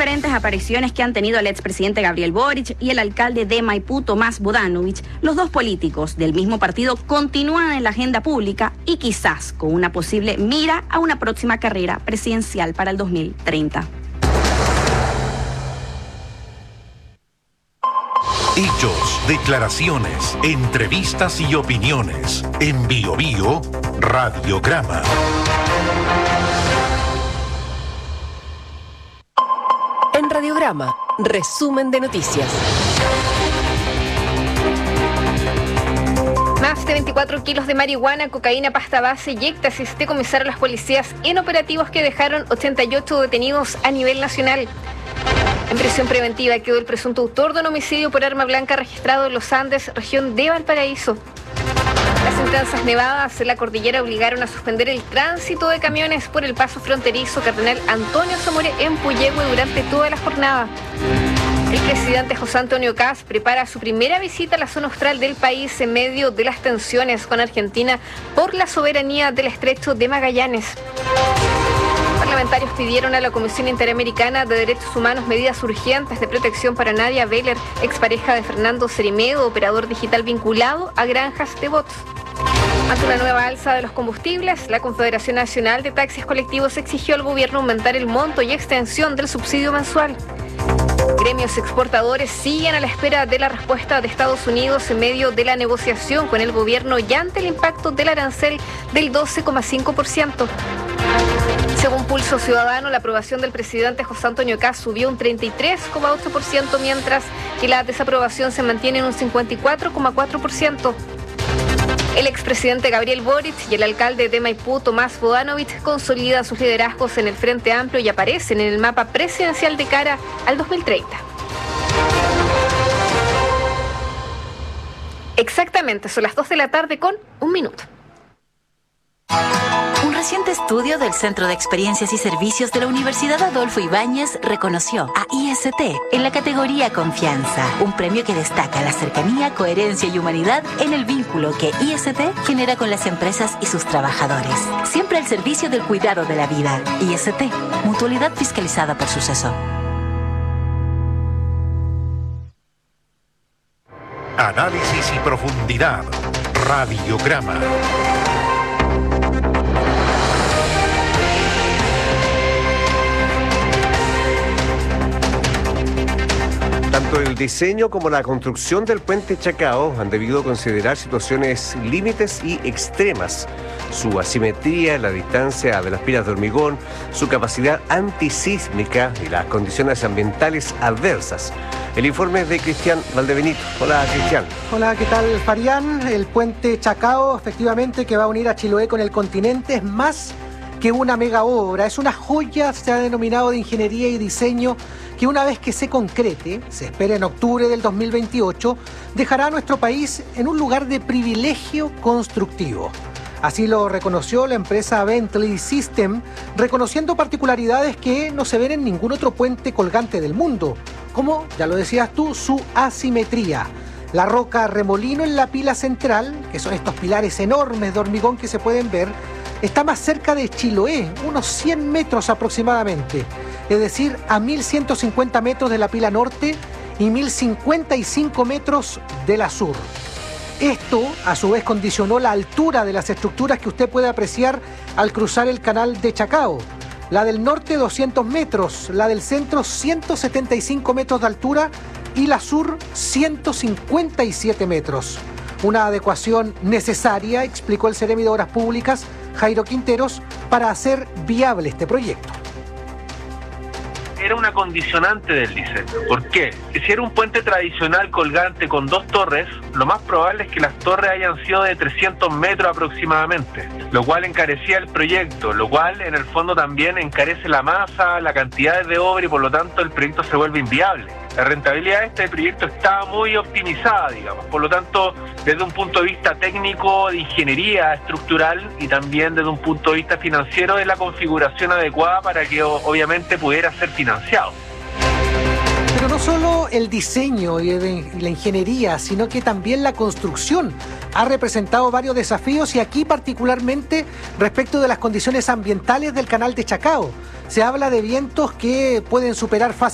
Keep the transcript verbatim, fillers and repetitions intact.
diferentes apariciones que han tenido el expresidente Gabriel Boric y el alcalde de Maipú, Tomás Bodanovich, los dos políticos del mismo partido continúan en la agenda pública y quizás con una posible mira a una próxima carrera presidencial para el dos mil treinta. Hechos, declaraciones, entrevistas y opiniones. En Bio Bio, Radiograma. En Radiograma, resumen de noticias. Más de veinticuatro kilos de marihuana, cocaína, pasta base y éxtasis decomisaron las policías en operativos que dejaron ochenta y ocho detenidos a nivel nacional. En prisión preventiva quedó el presunto autor de un homicidio por arma blanca registrado en Los Andes, región de Valparaíso. Las intensas nevadas en la cordillera obligaron a suspender el tránsito de camiones por el paso fronterizo Cardenal Antonio Zamore en Puyehue durante toda la jornada. El presidente José Antonio Kast prepara su primera visita a la zona austral del país en medio de las tensiones con Argentina por la soberanía del Estrecho de Magallanes. Parlamentarios pidieron a la Comisión Interamericana de Derechos Humanos medidas urgentes de protección para Nadia Beller, expareja de Fernando Cerimedo, operador digital vinculado a granjas de bots. Ante una nueva alza de los combustibles, la Confederación Nacional de Taxis Colectivos exigió al gobierno aumentar el monto y extensión del subsidio mensual. Gremios exportadores siguen a la espera de la respuesta de Estados Unidos en medio de la negociación con el gobierno y ante el impacto del arancel del doce coma cinco por ciento. Según Pulso Ciudadano, la aprobación del presidente José Antonio Kast subió un treinta y tres coma ocho por ciento, mientras que la desaprobación se mantiene en un cincuenta y cuatro coma cuatro por ciento. El expresidente Gabriel Boric y el alcalde de Maipú, Tomás Bodanovich, consolidan sus liderazgos en el Frente Amplio y aparecen en el mapa presidencial de cara al dos mil treinta. Exactamente, son las dos de la tarde con un minuto. Un reciente estudio del Centro de Experiencias y Servicios de la Universidad Adolfo Ibáñez reconoció a I S T en la categoría Confianza, un premio que destaca la cercanía, coherencia y humanidad en el vínculo que I S T genera con las empresas y sus trabajadores. Siempre al servicio del cuidado de la vida. I S T, mutualidad fiscalizada por Suceso. Análisis y profundidad. Radiograma. Tanto el diseño como la construcción del puente Chacao han debido considerar situaciones límites y extremas. Su asimetría, la distancia de las pilas de hormigón, su capacidad antisísmica y las condiciones ambientales adversas. El informe es de Cristian Valdebenito. Hola, Cristian. Hola, ¿qué tal, Farián? El puente Chacao, efectivamente, que va a unir a Chiloé con el continente, es más que una mega obra. Es una joya, se ha denominado, de ingeniería y diseño, que una vez que se concrete, se espera en octubre del dos mil veintiocho, dejará a nuestro país en un lugar de privilegio constructivo. Así lo reconoció la empresa Bentley System, reconociendo particularidades que no se ven en ningún otro puente colgante del mundo, como, ya lo decías tú, su asimetría. La roca remolino en la pila central, que son estos pilares enormes de hormigón que se pueden ver, está más cerca de Chiloé, unos cien metros aproximadamente, es decir, a mil ciento cincuenta metros de la pila norte y mil cincuenta y cinco metros de la sur. Esto, a su vez, condicionó la altura de las estructuras que usted puede apreciar al cruzar el canal de Chacao. La del norte, doscientos metros, la del centro, ciento setenta y cinco metros de altura y la sur, ciento cincuenta y siete metros. Una adecuación necesaria, explicó el Seremi de Obras Públicas, Jairo Quinteros, para hacer viable este proyecto. Era una condicionante del diseño. ¿Por qué? Que si era un puente tradicional colgante con dos torres, lo más probable es que las torres hayan sido de trescientos metros aproximadamente, lo cual encarecía el proyecto, lo cual en el fondo también encarece la masa, la cantidad de obra y por lo tanto el proyecto se vuelve inviable. La rentabilidad de este proyecto estaba muy optimizada, digamos, por lo tanto, desde un punto de vista técnico, de ingeniería estructural y también desde un punto de vista financiero, de la configuración adecuada para que obviamente pudiera ser financiado. Pero no solo el diseño y la ingeniería, sino que también la construcción ha representado varios desafíos, y aquí particularmente respecto de las condiciones ambientales del canal de Chacao. Se habla de vientos que pueden superar fácilmente